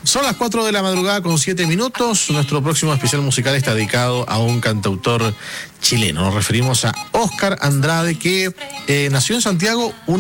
Son las 4 de la madrugada con 7 minutos. Nuestro próximo especial musical está dedicado a un cantautor chileno. Nos referimos a Óscar Andrade, que nació en Santiago